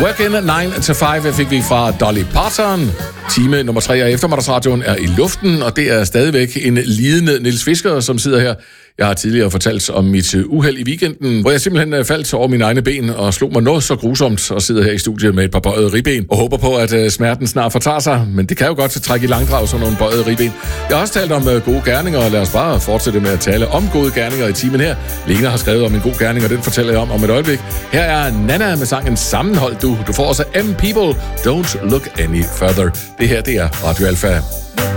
Working 9 to 5 fik vi fra Dolly Parton. Time nummer 3 af eftermiddagsradioen er i luften, og det er stadigvæk en lidende Niels Fisker, som sidder her. Jeg har tidligere fortalt om mit uheld i weekenden, hvor jeg simpelthen faldt over mine egne ben og slog mig noget så grusomt og sidder her i studiet med et par bøjede ribben og håber på, at smerten snart fortager sig. Men det kan jo godt trække i langdrag, sådan nogle bøjede ribben. Jeg har også talt om gode gerninger, og lad os bare fortsætte med at tale om gode gerninger i timen her. Lena har skrevet om en god gerning, og den fortæller jeg om et øjeblik. Her er Nana med sangen Sammenhold. Du får også M People, Don't Look Any Further. Det her, det er Radio Alpha.